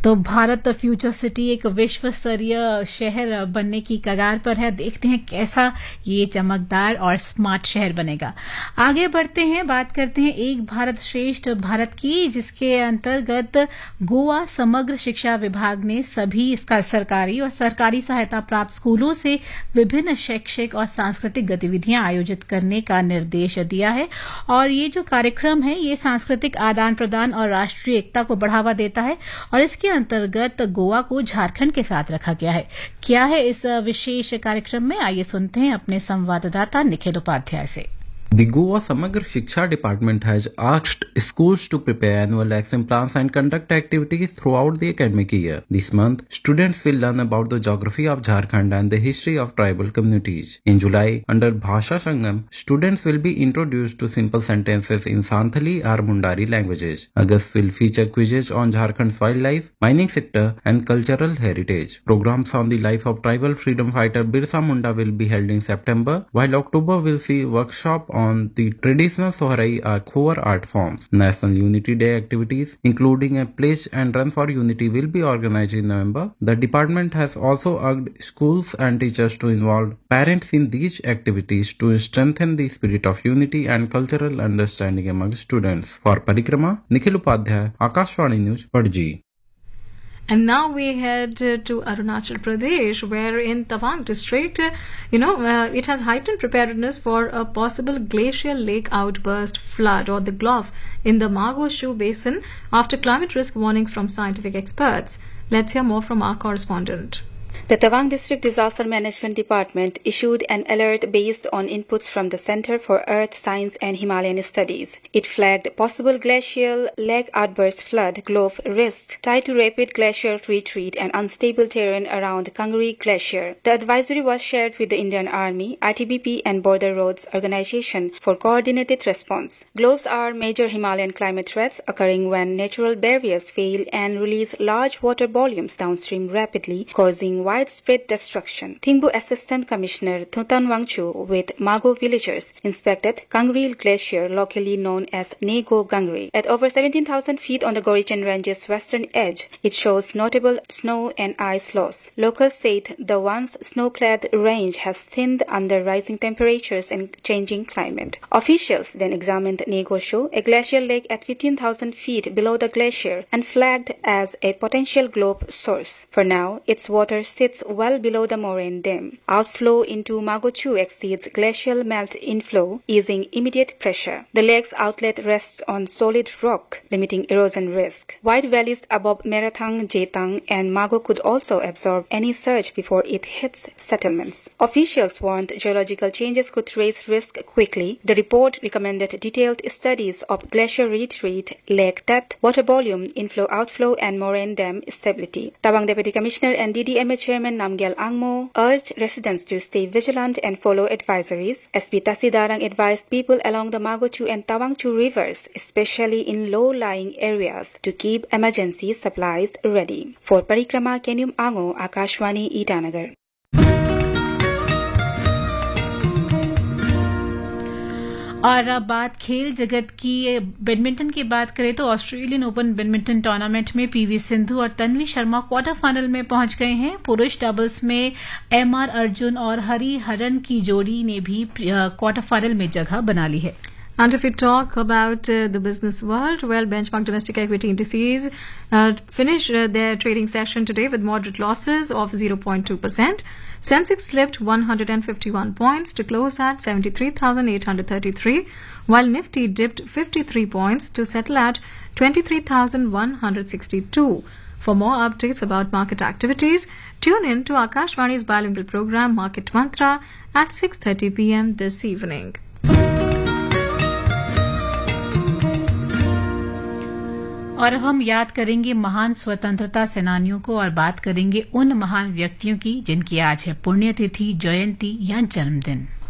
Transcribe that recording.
तो Bharat future city एक विश्व स्तरीय शहर बनने की कगार पर है। देखते हैं कैसा ये चमकदार और स्मार्ट शहर बनेगा। आगे बढ़ते हैं, बात करते हैं एक भारत श्रेष्ठ भारत की, जिसके अंतर्गत गोवा समग्र शिक्षा विभाग ने सभी इसका सरकारी और सरकारी सहायता प्राप्त स्कूलों से विभिन्न शैक्षिक और सांस्कृतिक गतिविधियां आयोजित करने का निर्देश दिया है। और ये जो कार्यक्रम है ये सांस्कृतिक आदान प्रदान और राष्ट्रीय एकता को बढ़ावा देता है और इसके अंतर्गत गोवा को झारखंड के साथ रखा गया है। क्या है इस विशेष कार्यक्रम में, आइए सुनते हैं अपने संवाददाता निखिल उपाध्याय से। The Goa Samagra Shiksha Department has asked schools to prepare annual action plans and conduct activities throughout the academic year. This month, students will learn about the geography of Jharkhand and the history of tribal communities. In July, under Bhasha Sangam, students will be introduced to simple sentences in Santhali or Mundari languages. August will feature quizzes on Jharkhand's wildlife, mining sector, and cultural heritage. Programs on the life of tribal freedom fighter Birsa Munda will be held in September, while October will see workshop on the traditional Soharai or Khoar art forms. National Unity Day activities, including a pledge and run for unity, will be organized in November. The department has also urged schools and teachers to involve parents in these activities to strengthen the spirit of unity and cultural understanding among students. For Parikrama, Nikhil Upadhyay, Akashvani News, Padji. And now we head to Arunachal Pradesh, where in Tawang district, it has heightened preparedness for a possible glacial lake outburst flood or the GLOF in the Mago Shu Basin after climate risk warnings from scientific experts. Let's hear more from our correspondent. The Tawang District Disaster Management Department issued an alert based on inputs from the Center for Earth Science and Himalayan Studies. It flagged possible glacial lake outburst flood GLOF risks tied to rapid glacier retreat and unstable terrain around Kangri Glacier. The advisory was shared with the Indian Army, ITBP and Border Roads Organization for coordinated response. GLOFs are major Himalayan climate threats occurring when natural barriers fail and release large water volumes downstream rapidly, causing widespread destruction. Thingbu Assistant Commissioner Thutan Wangchu with Mago villagers inspected Kangri Glacier, locally known as Nego Gangri. At over 17,000 feet on the Gorichen Range's western edge, it shows notable snow and ice loss. Locals said the once snow-clad range has thinned under rising temperatures and changing climate. Officials then examined Nego Shu, a glacial lake at 15,000 feet below the glacier, and flagged as a potential GLOF source. For now, its water sits well below the moraine dam. Outflow into Magochu exceeds glacial melt inflow, easing immediate pressure. The lake's outlet rests on solid rock, limiting erosion risk. Wide valleys above Merathang, Jetang, and Mago could also absorb any surge before it hits settlements. Officials warned geological changes could raise risk quickly. The report recommended detailed studies of glacier retreat, lake depth, water volume, inflow-outflow, and moraine dam stability. Tawang Deputy Commissioner and DDMA Chairman Namgyal Angmo urged residents to stay vigilant and follow advisories. SP Tasidarang advised people along the Magochu and Tawangchu rivers, especially in low-lying areas, to keep emergency supplies ready. For Parikrama, Kenyum Ango, Akashwani, Itanagar. और अब बात खेल जगत की, badminton की बात करें तो ऑस्ट्रेलियन ओपन बैडमिंटन टूर्नामेंट में पीवी सिंधु और तन्वी शर्मा क्वार्टर फाइनल में पहुंच गए हैं। पुरुष डबल्स में एमआर अर्जुन और हरि हरन की जोड़ी ने भी क्वार्टर फाइनल में जगह बना ली है। And if we talk about the business world, well, benchmark domestic equity indices finished their trading session today with moderate losses of 0.2%. Sensex slipped 151 points to close at 73,833, while Nifty dipped 53 points to settle at 23,162. For more updates about market activities, tune in to Akashvani's bilingual program Market Mantra at 6:30 p.m. this evening. और अब हम याद करेंगे महान स्वतंत्रता सेनानियों को और बात करेंगे उन महान व्यक्तियों की जिनकी आज है पुण्यतिथि, जयंती या जन्मदिन।